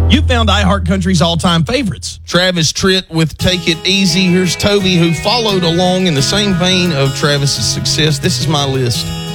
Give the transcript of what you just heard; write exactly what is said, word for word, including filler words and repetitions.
You found iHeartCountry's all-time favorites. Travis Tritt with Take It Easy. Here's Toby, who followed along in the same vein of Travis's success. This is my list.